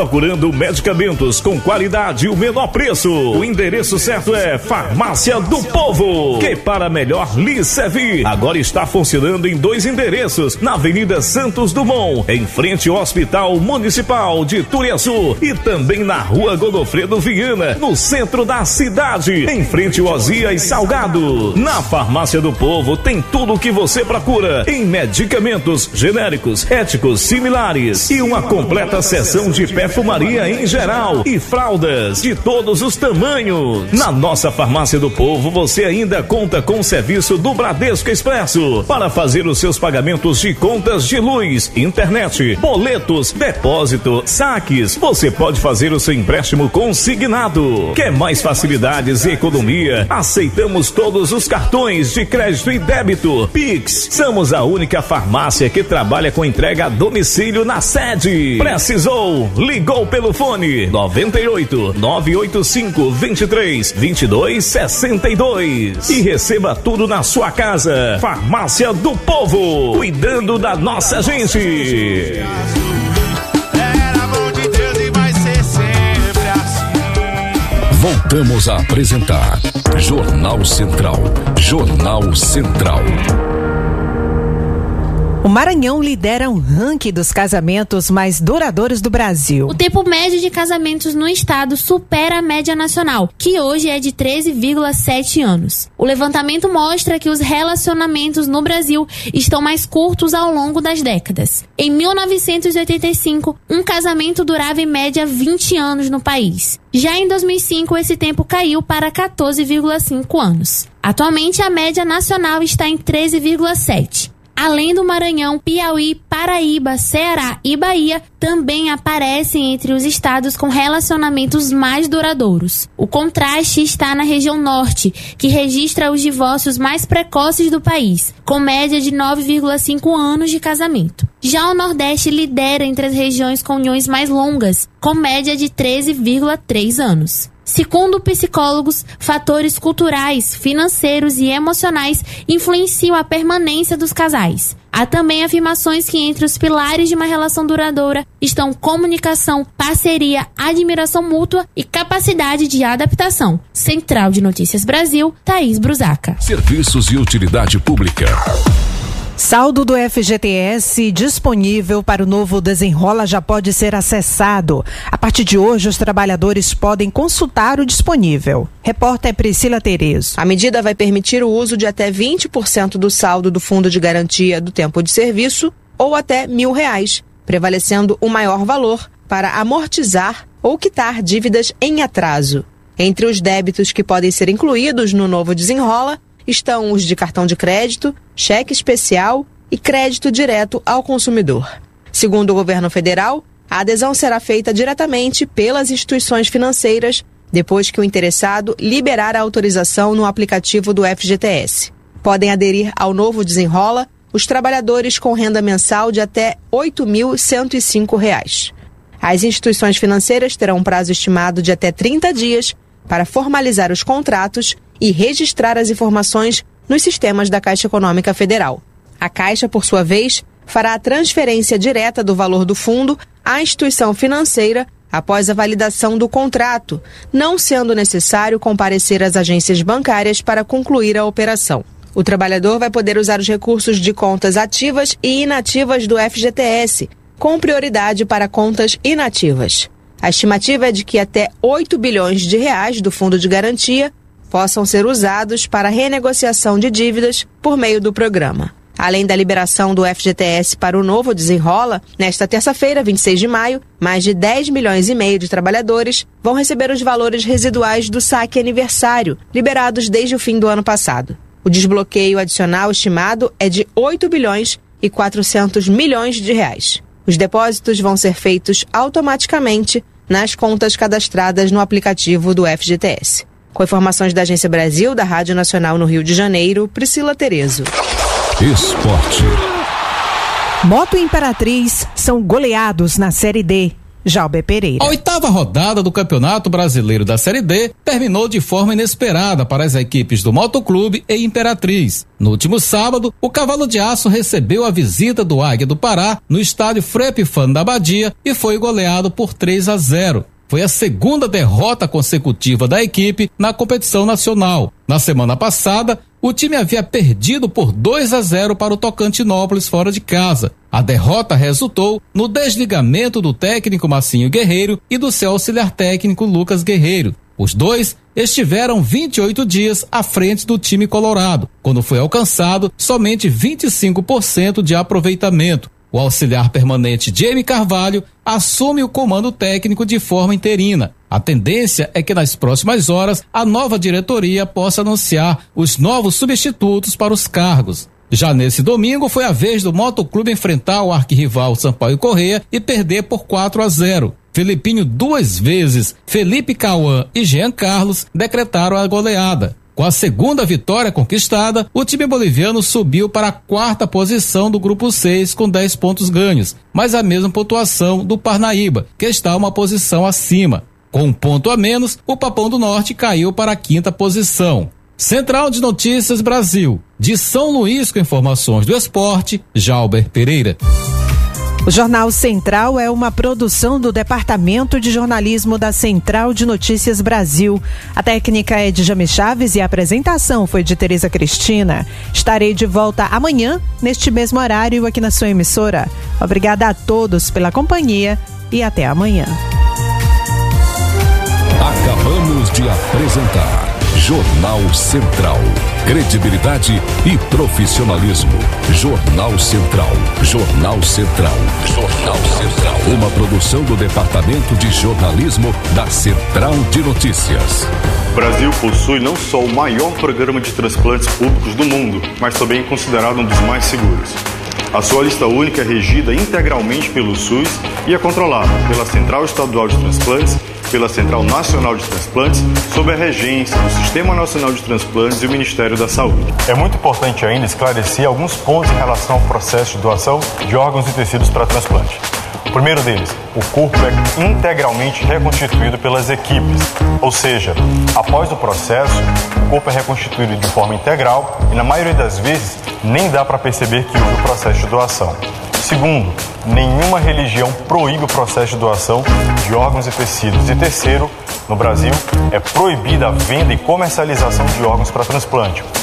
procurando medicamentos com qualidade e o menor preço? O endereço certo é Farmácia do Povo, que para melhor lhe servir, agora está funcionando em 2 endereços, na Avenida Santos Dumont, em frente ao Hospital Municipal de Turiaçu, e também na Rua Godofredo Viana, no centro da cidade, em frente ao Osias Salgado. Na Farmácia do Povo tem tudo o que você procura em medicamentos genéricos, éticos, similares e uma completa seção de perfumaria em geral e fraldas de todos os tamanhos. Na nossa Farmácia do Povo você ainda conta com o serviço do Bradesco Expresso para fazer os seus pagamentos de contas de luz, internet, boletos, depósito, saques. Você pode fazer o seu empréstimo consignado. Quer mais facilidades e economia? Aceitamos todos os cartões de crédito e débito. Pix. Somos a única farmácia que trabalha com entrega a domicílio na sede. Precisou? Ligou pelo fone 98 985 23 22 62 e receba tudo na sua casa. Farmácia do Povo, cuidando da nossa gente. Era bom de Deus e vai ser sempre assim. Voltamos a apresentar Jornal Central. Jornal Central. O Maranhão lidera um ranking dos casamentos mais duradouros do Brasil. O tempo médio de casamentos no estado supera a média nacional, que hoje é de 13,7 anos. O levantamento mostra que os relacionamentos no Brasil estão mais curtos ao longo das décadas. Em 1985, um casamento durava em média 20 anos no país. Já em 2005, esse tempo caiu para 14,5 anos. Atualmente, a média nacional está em 13,7. Além do Maranhão, Piauí, Paraíba, Ceará e Bahia também aparecem entre os estados com relacionamentos mais duradouros. O contraste está na região norte, que registra os divórcios mais precoces do país, com média de 9,5 anos de casamento. Já o Nordeste lidera entre as regiões com uniões mais longas, com média de 13,3 anos. Segundo psicólogos, fatores culturais, financeiros e emocionais influenciam a permanência dos casais. Há também afirmações que entre os pilares de uma relação duradoura estão comunicação, parceria, admiração mútua e capacidade de adaptação. Central de Notícias Brasil, Thaís Brusaca. Serviços e utilidade pública. Saldo do FGTS disponível para o novo Desenrola já pode ser acessado. A partir de hoje, os trabalhadores podem consultar o disponível. Repórter Priscila Terezo. A medida vai permitir o uso de até 20% do saldo do Fundo de Garantia do Tempo de Serviço ou até R$1.000, prevalecendo o maior valor para amortizar ou quitar dívidas em atraso. Entre os débitos que podem ser incluídos no novo Desenrola estão os de cartão de crédito, cheque especial e crédito direto ao consumidor. Segundo o governo federal, a adesão será feita diretamente pelas instituições financeiras depois que o interessado liberar a autorização no aplicativo do FGTS. Podem aderir ao novo Desenrola os trabalhadores com renda mensal de até R$ 8.105. As instituições financeiras terão um prazo estimado de até 30 dias para formalizar os contratos e registrar as informações nos sistemas da Caixa Econômica Federal. A Caixa, por sua vez, fará a transferência direta do valor do fundo à instituição financeira após a validação do contrato, não sendo necessário comparecer às agências bancárias para concluir a operação. O trabalhador vai poder usar os recursos de contas ativas e inativas do FGTS, com prioridade para contas inativas. A estimativa é de que até R$ 8 bilhões do Fundo de Garantia possam ser usados para renegociação de dívidas por meio do programa. Além da liberação do FGTS para o novo Desenrola, nesta terça-feira, 26 de maio, mais de 10 milhões e meio de trabalhadores vão receber os valores residuais do saque aniversário, liberados desde o fim do ano passado. O desbloqueio adicional estimado é de R$ 8 bilhões e 400 milhões de reais. Os depósitos vão ser feitos automaticamente nas contas cadastradas no aplicativo do FGTS. Com informações da Agência Brasil, da Rádio Nacional no Rio de Janeiro, Priscila Terezo. Esporte. Moto e Imperatriz são goleados na Série D. Jalber Pereira. A 8ª rodada do Campeonato Brasileiro da Série D terminou de forma inesperada para as equipes do Motoclube e Imperatriz. No último sábado, o Cavalo de Aço recebeu a visita do Águia do Pará no estádio Frei Epifânio da Badia e foi goleado por 3-0. Foi a segunda derrota consecutiva da equipe na competição nacional. Na semana passada, o time havia perdido por 2-0 para o Tocantinópolis fora de casa. A derrota resultou no desligamento do técnico Massinho Guerreiro e do seu auxiliar técnico Lucas Guerreiro. Os dois estiveram 28 dias à frente do time colorado, quando foi alcançado somente 25% de aproveitamento. O auxiliar permanente Jamie Carvalho assume o comando técnico de forma interina. A tendência é que nas próximas horas a nova diretoria possa anunciar os novos substitutos para os cargos. Já nesse domingo foi a vez do Motoclube enfrentar o arquirrival Sampaio Corrêa e perder por 4-0. Felipinho 2 vezes, Felipe Cauã e Jean Carlos decretaram a goleada. Com a segunda vitória conquistada, o time boliviano subiu para a 4ª posição do grupo 6 com 10 pontos ganhos, mas a mesma pontuação do Parnaíba, que está uma posição acima. Com 1 ponto a menos, o Papão do Norte caiu para a 5ª posição. Central de Notícias Brasil, de São Luís com informações do esporte, Jalber Pereira. O Jornal Central é uma produção do Departamento de Jornalismo da Central de Notícias Brasil. A técnica é de Jame Chaves e a apresentação foi de Tereza Cristina. Estarei de volta amanhã, neste mesmo horário, aqui na sua emissora. Obrigada a todos pela companhia e até amanhã. Acabamos de apresentar Jornal Central. Credibilidade e profissionalismo. Jornal Central. Jornal Central. Jornal Central. Uma produção do Departamento de Jornalismo da Central de Notícias. O Brasil possui não só o maior programa de transplantes públicos do mundo, mas também é considerado um dos mais seguros. A sua lista única é regida integralmente pelo SUS e é controlada pela Central Estadual de Transplantes, pela Central Nacional de Transplantes, sob a regência do Sistema Nacional de Transplantes e o Ministério da Saúde. É muito importante ainda esclarecer alguns pontos em relação ao processo de doação de órgãos e tecidos para transplante. O primeiro deles, o corpo é integralmente reconstituído pelas equipes, ou seja, após o processo, o corpo é reconstituído de forma integral e, na maioria das vezes, nem dá para perceber que houve o processo de doação. Segundo, nenhuma religião proíbe o processo de doação de órgãos e tecidos. E terceiro, no Brasil, é proibida a venda e comercialização de órgãos para transplante.